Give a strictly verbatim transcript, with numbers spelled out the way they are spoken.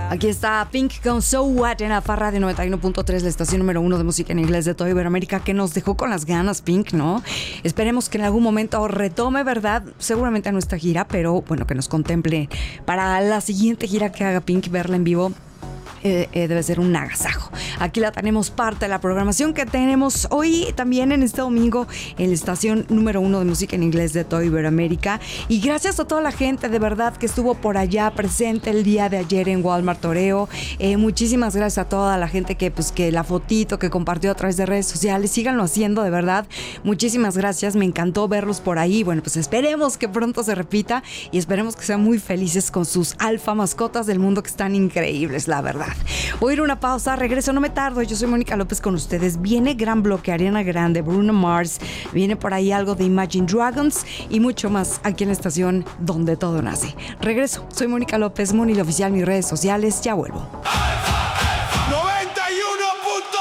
Aquí está Pink con So What en Alfa Radio noventa y uno punto tres, la estación número uno de música en inglés de toda Iberoamérica, que nos dejó con las ganas Pink, ¿no? Esperemos que en algún momento retome, ¿verdad? Seguramente a nuestra gira, pero bueno, que nos contemple para la siguiente gira que haga Pink, verla en vivo. Eh, eh, debe ser un agasajo. Aquí la tenemos, parte de la programación que tenemos hoy también en este domingo en la estación número uno de música en inglés de toda Iberoamérica. Y gracias a toda la gente de verdad que estuvo por allá presente el día de ayer en Walmart Toreo. Eh, muchísimas gracias a toda la gente que pues que la fotito que compartió a través de redes sociales, síganlo haciendo de verdad. Muchísimas gracias, me encantó verlos por ahí. Bueno, pues esperemos que pronto se repita y esperemos que sean muy felices con sus alfa mascotas del mundo, que están increíbles, la verdad. Voy a ir a una pausa, regreso, no me tardo. Yo soy Mónica López con ustedes. Viene gran bloque, Ariana Grande, Bruno Mars, viene por ahí algo de Imagine Dragons y mucho más aquí en la estación donde todo nace. Regreso, soy Mónica López, Moni la Oficial, mis redes sociales, ya vuelvo.